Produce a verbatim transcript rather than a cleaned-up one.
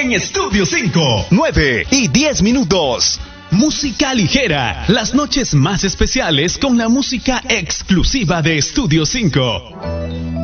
en Estudio cinco. nueve y diez minutos. Música ligera, las noches más especiales con la música exclusiva de Estudio cinco.